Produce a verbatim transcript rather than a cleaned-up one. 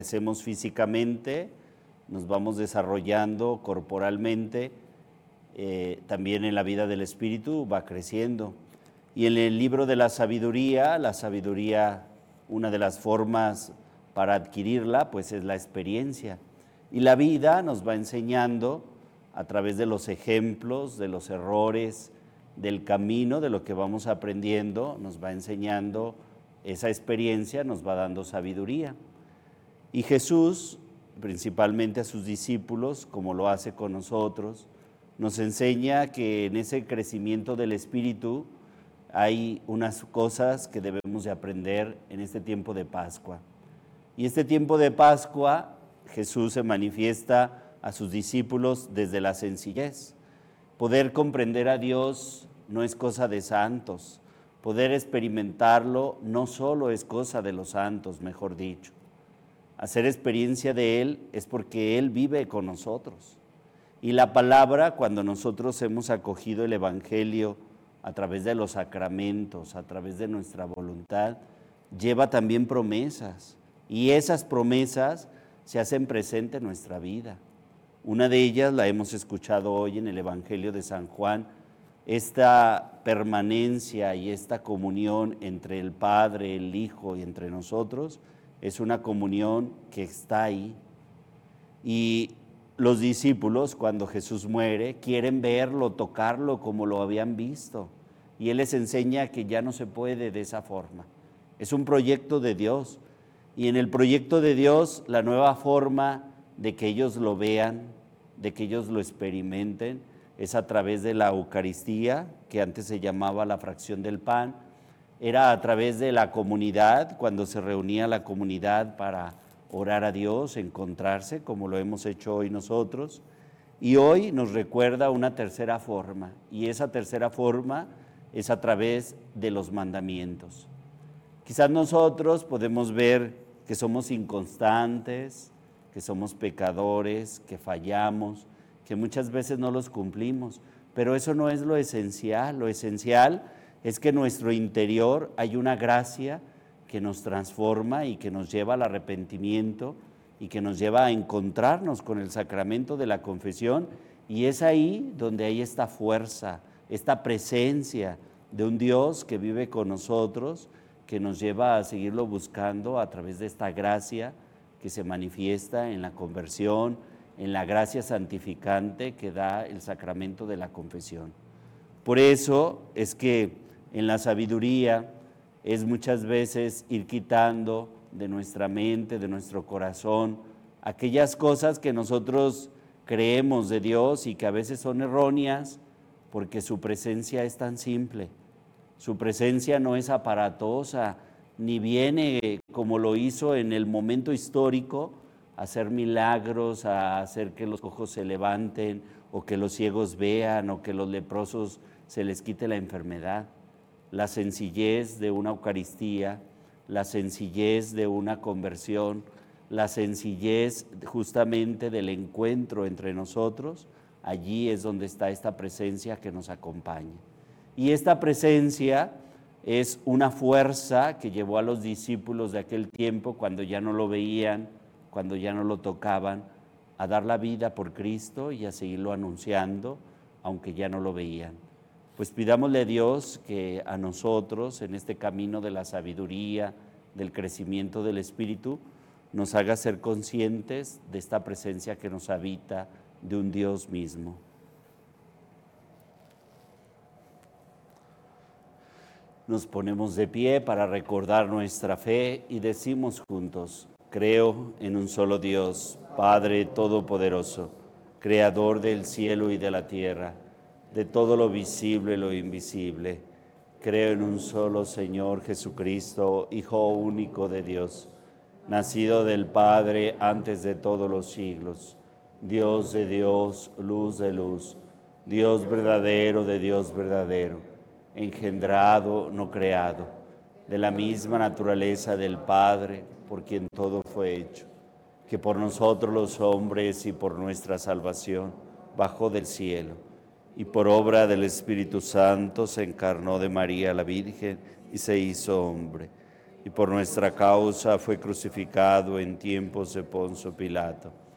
crecemos físicamente, nos vamos desarrollando corporalmente, eh, también en la vida del espíritu va creciendo. Y en el libro de la sabiduría, la sabiduría, una de las formas para adquirirla, pues es la experiencia. Y la vida nos va enseñando a través de los ejemplos, de los errores, del camino, de lo que vamos aprendiendo, nos va enseñando esa experiencia, nos va dando sabiduría. Y Jesús, principalmente a sus discípulos, como lo hace con nosotros, nos enseña que en ese crecimiento del espíritu hay unas cosas que debemos de aprender en este tiempo de Pascua. Y este tiempo de Pascua, Jesús se manifiesta a sus discípulos desde la sencillez. Poder comprender a Dios no es cosa de santos. Poder experimentarlo no solo es cosa de los santos, mejor dicho. Hacer experiencia de Él es porque Él vive con nosotros. Y la palabra, cuando nosotros hemos acogido el Evangelio a través de los sacramentos, a través de nuestra voluntad, lleva también promesas. Y esas promesas se hacen presentes en nuestra vida. Una de ellas la hemos escuchado hoy en el Evangelio de San Juan, esta permanencia y esta comunión entre el Padre, el Hijo y entre nosotros, es una comunión que está ahí. Y los discípulos, cuando Jesús muere, quieren verlo, tocarlo como lo habían visto. Y Él les enseña que ya no se puede de esa forma. Es un proyecto de Dios. Y en el proyecto de Dios, la nueva forma de que ellos lo vean, de que ellos lo experimenten, es a través de la Eucaristía, que antes se llamaba la fracción del pan. Era a través de la comunidad, cuando se reunía la comunidad para orar a Dios, encontrarse, como lo hemos hecho hoy nosotros. Y hoy nos recuerda una tercera forma, y esa tercera forma es a través de los mandamientos. Quizás nosotros podemos ver que somos inconstantes, que somos pecadores, que fallamos, que muchas veces no los cumplimos, pero eso no es lo esencial. Lo esencial es que en nuestro interior hay una gracia que nos transforma y que nos lleva al arrepentimiento y que nos lleva a encontrarnos con el sacramento de la confesión, y es ahí donde hay esta fuerza, esta presencia de un Dios que vive con nosotros, que nos lleva a seguirlo buscando a través de esta gracia que se manifiesta en la conversión, en la gracia santificante que da el sacramento de la confesión. Por eso es que en la sabiduría es muchas veces ir quitando de nuestra mente, de nuestro corazón, aquellas cosas que nosotros creemos de Dios y que a veces son erróneas, porque su presencia es tan simple. Su presencia no es aparatosa, ni viene como lo hizo en el momento histórico, a hacer milagros, a hacer que los ojos se levanten, o que los ciegos vean, o que los leprosos se les quite la enfermedad. La sencillez de una Eucaristía, la sencillez de una conversión, la sencillez justamente del encuentro entre nosotros, allí es donde está esta presencia que nos acompaña. Y esta presencia es una fuerza que llevó a los discípulos de aquel tiempo, cuando ya no lo veían, cuando ya no lo tocaban, a dar la vida por Cristo y a seguirlo anunciando, aunque ya no lo veían. Pues pidámosle a Dios que a nosotros, en este camino de la sabiduría, del crecimiento del Espíritu, nos haga ser conscientes de esta presencia que nos habita, de un Dios mismo. Nos ponemos de pie para recordar nuestra fe y decimos juntos: creo en un solo Dios, Padre Todopoderoso, Creador del cielo y de la tierra, de todo lo visible y lo invisible. Creo en un solo Señor Jesucristo, Hijo único de Dios, nacido del Padre antes de todos los siglos, Dios de Dios, luz de luz, Dios verdadero de Dios verdadero, engendrado, no creado, de la misma naturaleza del Padre, por quien todo fue hecho, que por nosotros los hombres y por nuestra salvación bajó del cielo, y por obra del Espíritu Santo se encarnó de María la Virgen y se hizo hombre. y por nuestra causa fue crucificado en tiempos de Poncio Pilato.